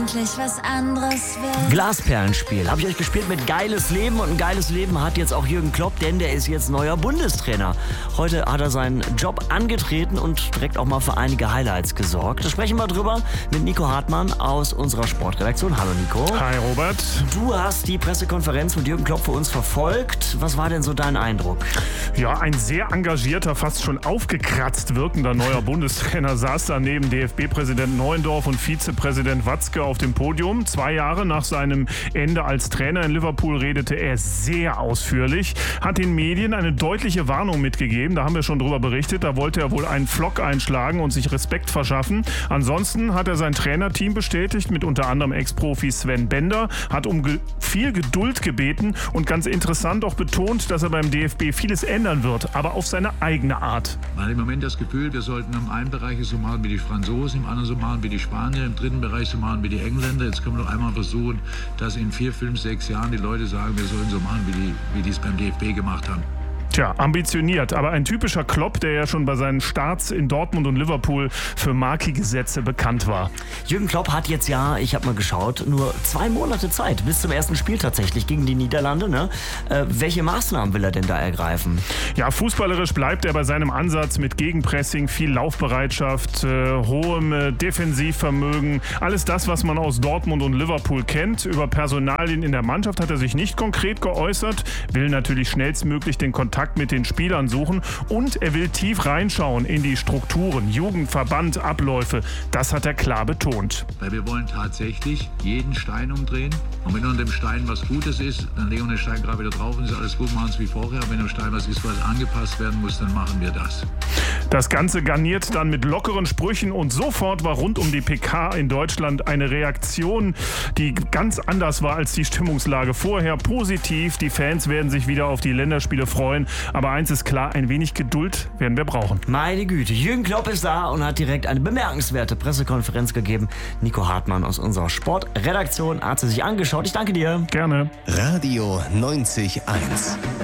endlich was anderes will. Glasperlenspiel. Habe ich euch gespielt mit Geiles Leben. Und ein geiles Leben hat jetzt auch Jürgen Klopp, denn der ist jetzt neuer Bundestrainer. Heute hat er seinen Job angetreten und direkt auch mal für einige Highlights gesorgt. Da sprechen wir drüber mit Nico Hartmann aus unserer Sportredaktion. Hallo Nico. Hi Robert. Du hast die Pressekonferenz mit Jürgen Klopp für uns verfolgt. Was war denn so dein Eindruck? Ja, ein sehr engagierter, fast schon aufgekratzt wirkender neuer Bundestrainer saß da neben DFB-Präsident Neuendorf und Vizepräsident Watzke auf dem Podium. 2 Jahre nach seinem Ende als Trainer in Liverpool redete er sehr ausführlich, hat den Medien eine deutliche Warnung mitgegeben. Da haben wir schon drüber berichtet. Da wollte er wohl einen Flock einschlagen und sich Respekt verschaffen. Ansonsten hat er sein Trainerteam bestätigt, mit unter anderem Ex-Profi Sven Bender, hat um viel Geduld gebeten und ganz interessant auch betont, dass er beim DFB vieles ändern wird, aber auf seine eigene Art. Man hat im Moment das Gefühl, wir sollten im einen Bereich so machen wie die Franzosen, im anderen so machen wie die Spanier, im dritten Bereich so machen wie die Engländer. Jetzt können wir doch einmal versuchen, dass in 4, 5, 6 Jahren die Leute sagen, wir sollen so machen, wie die es beim DFB gemacht haben. Tja, ambitioniert, aber ein typischer Klopp, der ja schon bei seinen Starts in Dortmund und Liverpool für markige Sätze bekannt war. Jürgen Klopp hat jetzt ja, ich habe mal geschaut, nur 2 Monate Zeit bis zum ersten Spiel tatsächlich gegen die Niederlande. Ne? Welche Maßnahmen will er denn da ergreifen? Ja, fußballerisch bleibt er bei seinem Ansatz mit Gegenpressing, viel Laufbereitschaft, hohem Defensivvermögen. Alles das, was man aus Dortmund und Liverpool kennt. Über Personalien in der Mannschaft hat er sich nicht konkret geäußert, will natürlich schnellstmöglich den Kontakt mit den Spielern suchen und er will tief reinschauen in die Strukturen, Jugend, Verband, Abläufe. Das hat er klar betont. Weil wir wollen tatsächlich jeden Stein umdrehen. Und wenn unter dem Stein was Gutes ist, dann legen wir den Stein gerade wieder drauf und ist alles gut, machen es wie vorher. Wenn unter dem Stein was ist, was angepasst werden muss, dann machen wir das. Das Ganze garniert dann mit lockeren Sprüchen und sofort war rund um die PK in Deutschland eine Reaktion, die ganz anders war als die Stimmungslage vorher. Positiv, die Fans werden sich wieder auf die Länderspiele freuen. Aber eins ist klar, ein wenig Geduld werden wir brauchen. Meine Güte, Jürgen Klopp ist da und hat direkt eine bemerkenswerte Pressekonferenz gegeben. Nico Hartmann aus unserer Sportredaktion hat sie sich angeschaut. Ich danke dir. Gerne. Radio 90.1